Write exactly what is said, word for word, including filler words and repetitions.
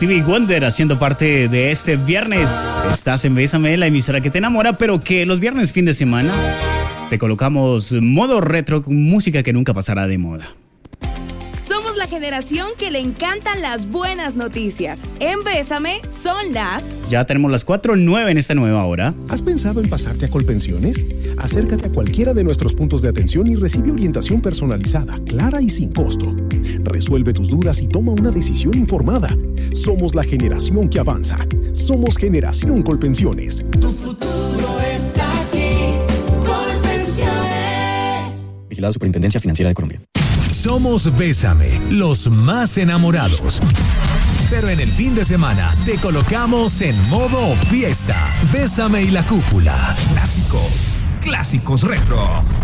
Stevie Wonder haciendo parte de este viernes. Estás en Bésame, la emisora que te enamora, pero que los viernes fin de semana te colocamos modo retro con música que nunca pasará de moda. Somos la generación que le encantan las buenas noticias. En Bésame son las... Ya tenemos las cuatro nueve en esta nueva hora. ¿Has pensado en pasarte a Colpensiones? Acércate a cualquiera de nuestros puntos de atención y recibe orientación personalizada, clara y sin costo. Resuelve tus dudas y toma una decisión informada. Somos la generación que avanza. Somos Generación Colpensiones. Tu futuro está aquí. Colpensiones. Vigilado Superintendencia Financiera de Colombia. Somos Bésame, los más enamorados. Pero en el fin de semana te colocamos en modo fiesta. Bésame y la cúpula. Clásicos, clásicos retro.